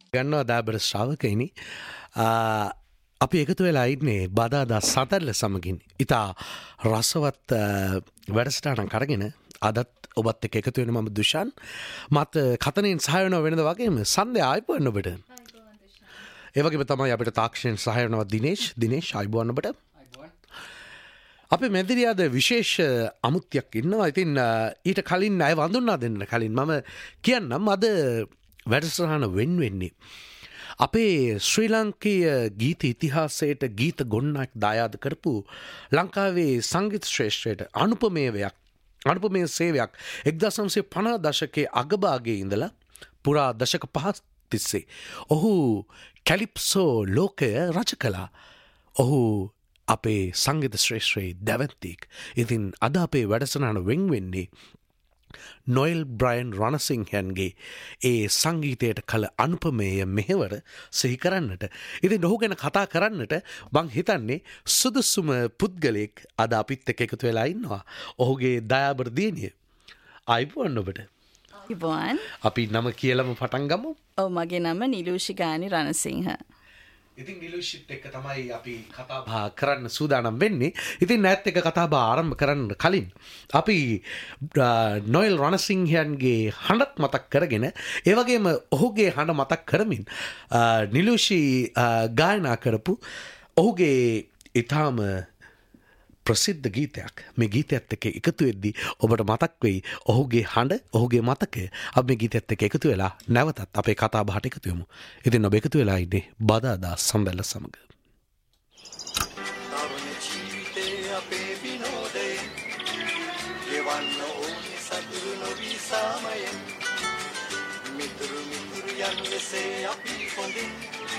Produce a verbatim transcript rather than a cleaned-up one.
ගන්නවා දාබර ශ්‍රාවකයිනි අපි එකතු වෙලා ඉන්නේ බදාදා සතරල සමගින් ඉතා රසවත් වැඩසටහනක් අරගෙන අදත් ඔබත් එක්ක එකතු වෙන මම දුෂාන් මත් කතනෙන් සහාය වෙනව වෙනද වගේම සන්දේ ආයිබෝන් ඔබට ඒ වගේම තමයි අපිට තාක්ෂණයෙන් සහාය වෙනවා දිනේෂ් දිනේෂ් ආයිබෝන් ඔබට අපේ මෙදිරියාද විශේෂ අමුත්‍යක් ඉන්නවා ඉතින් ඊට කලින් අය වඳුන්නා දෙන්න කලින් මම කියන්නම් අද වැඩසටහන වෙන් වෙන්නේ අපේ ශ්‍රී ලංකීය ගීත ඉතිහාසයට ගීත ගොන්නක් දායාද කරපු ලංකාවේ සංගීත ශ්‍රේෂ්ඨයට අනුපමේයයක් අනුපමේය සේවයක් එක්දාස් නවසිය පනහ දශකයේ අගභාගයේ ඉඳලා පුරා දශක පහක් තිස්සේ ඔහු කැලිප්සෝ ලෝකය රච කළා. ඔහු අපේ සංගීත ශ්‍රේෂ්ඨයේ දැවැන්තෙක්. ඉතින් අද අපේ වැඩසටහන වෙන් වෙන්නේ නොයිල් බ්‍රයන් රණසිංහයන්ගේ ඒ සංගීතයට කළ අනුපමේය මෙහෙවර සිහි කරන්නට. ඉතින් ඔහු ගැන කතා කරන්නට මං හිතන්නේ සුදුසුම පුද්ගලයෙක් අද අපිත් එක්ක එකතු වෙලා ඉන්නවා. ඔහුගේ දයාබර දියණිය. ආයිබෝන් ඔබට. ආයිබෝන්. අපි නම කියලාම පටන් ගමු. ඔව් මගේ නම නිලූෂි ගානි රණසිංහ. ඉතින් නිලුෂිත් එක්ක තමයි අපි කතා බහ කරන්න සූදානම් වෙන්නේ. ඉතින් නැත් එක කතා බහ ආරම්භ කරන්න කලින් අපි නොයිල් රණසිංහයන්ගේ හඬත් මතක් කරගෙන ඒ වගේම ඔහුගේ හඬ මතක් කරමින් නිලුෂි ගායනා කරපු ඔහුගේ ඊටාම ප්‍රසිද්ධ ගීතයක් මේ ගීතයත් එක්ක එකතු වෙද්දී ඔබට මතක් වෙයි ඔහුගේ හඬ ඔහුගේ මතකය. අපි මේ ගීතයත් එක්ක එකතු වෙලා නැවතත් අපේ කතා බහට එකතු වෙමු. ඉතින් ඔබ එකතු වෙලා ඉන්නේ බදාදා සම්බැල්ල සමග. මිතුරු මිතුරු යන් ලෙසේ අපි හොඳින්